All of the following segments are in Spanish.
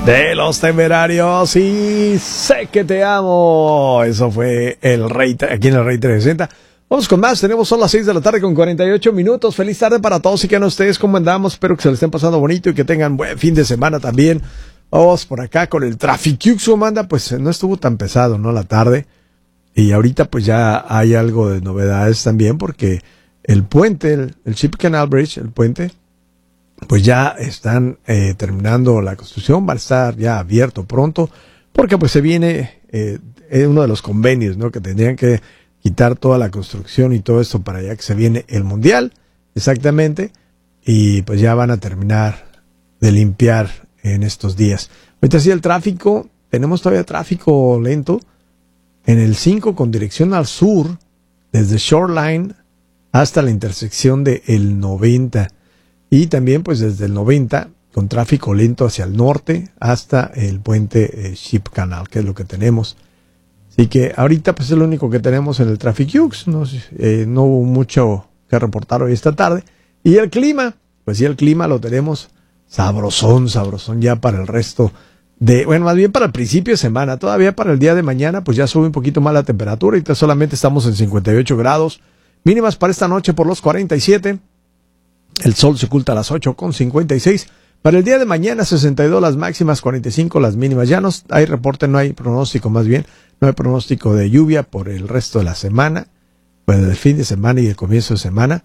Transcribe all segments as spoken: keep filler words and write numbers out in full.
De Los Temerarios y Sé que te amo. Eso fue el Rey, aquí en el Rey trescientos sesenta. Vamos con más, tenemos son las seis de la tarde con cuarenta y ocho minutos. Feliz tarde para todos y que no ustedes cómo andamos. Espero que se les estén pasando bonito y que tengan buen fin de semana también. Vamos por acá con el Trafic como anda, pues no estuvo tan pesado, ¿no? La tarde. Y ahorita pues ya hay algo de novedades también porque el puente, el, el Ship Canal Bridge, el puente, pues ya están eh, terminando la construcción, va a estar ya abierto pronto, porque pues se viene eh, uno de los convenios, ¿no? Que tendrían que quitar toda la construcción y todo esto para allá que se viene el Mundial, exactamente, y pues ya van a terminar de limpiar en estos días. Ahorita sí el tráfico, tenemos todavía tráfico lento en el cinco con dirección al sur, desde Shoreline hasta la intersección de el noventa. Y también pues desde el noventa con tráfico lento hacia el norte hasta el puente eh, Ship Canal, que es lo que tenemos. Así que ahorita pues es lo único que tenemos en el Traffic Jux. No, eh, no hubo mucho que reportar hoy esta tarde. Y el clima, pues sí, el clima lo tenemos sabrosón, sabrosón ya para el resto de, bueno, más bien para el principio de semana. Todavía para el día de mañana pues ya sube un poquito más la temperatura. Ahorita solamente estamos en cincuenta y ocho grados. Mínimas para esta noche por los cuarenta y siete. El sol se oculta a las ocho con cincuenta y seis. Para el día de mañana, sesenta y dos las máximas, cuarenta y cinco las mínimas. Ya no hay reporte, no hay pronóstico, más bien, no hay pronóstico de lluvia por el resto de la semana, pues el fin de semana y el comienzo de semana.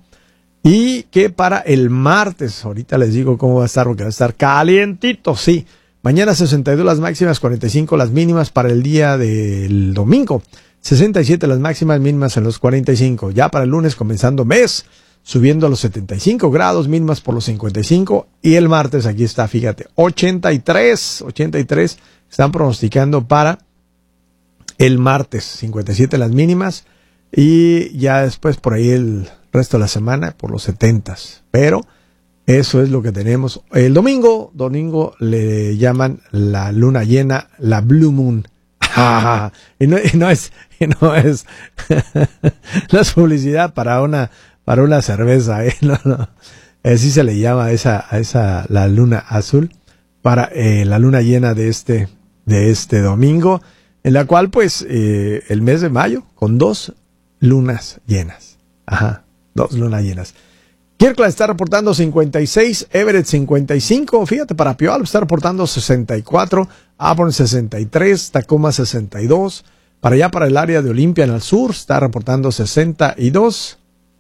Y que para el martes, ahorita les digo cómo va a estar, porque va a estar calientito, sí. Mañana sesenta y dos las máximas, cuarenta y cinco las mínimas. Para el día del domingo, sesenta y siete las máximas, mínimas en los cuarenta y cinco. Ya para el lunes, comenzando mes, subiendo a los setenta y cinco grados, mínimas por los cincuenta y cinco. Y el martes, aquí está, fíjate, ochenta y tres, ochenta y tres están pronosticando para el martes, cincuenta y siete las mínimas. Y ya después por ahí el resto de la semana por los setenta. Pero eso es lo que tenemos. El domingo, domingo le llaman la luna llena, la Blue Moon. y, no, y no es, y no es, no es publicidad para una para una cerveza, ¿eh? No, no. Así se le llama a esa, a esa, la luna azul, para eh, la luna llena de este, de este domingo, en la cual, pues, eh, el mes de mayo, con dos lunas llenas. Ajá, dos lunas llenas. Kirkland está reportando cincuenta y seis, Everett cincuenta y cinco, fíjate, para Puyallup está reportando sesenta y cuatro, Auburn sesenta y tres, Tacoma sesenta y dos, para allá para el área de Olympia en el sur está reportando sesenta y dos.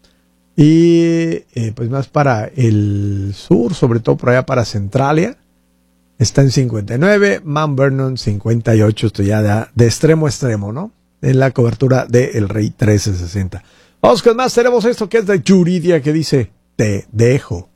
Y eh, pues más para el sur, sobre todo por allá para Centralia, está en cincuenta y nueve, Mount Vernon cincuenta y ocho, esto ya de, de extremo a extremo, ¿no? En la cobertura de El Rey trece sesenta. Vamos con más, tenemos esto que es de Yuridia que dice, te dejo.